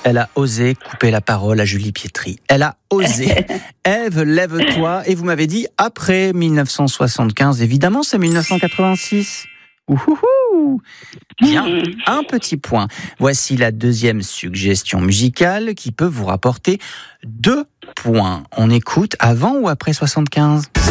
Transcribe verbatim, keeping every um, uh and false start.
Elle a osé couper la parole à Julie Pietri. Elle a osé. Ève, lève-toi. Et vous m'avez dit après dix-neuf cent soixante-quinze. Évidemment, c'est dix-neuf cent quatre-vingt-six. Ouhouhou. Bien, un petit point. Voici la deuxième suggestion musicale qui peut vous rapporter deux points. On écoute avant ou après soixante-quinze ?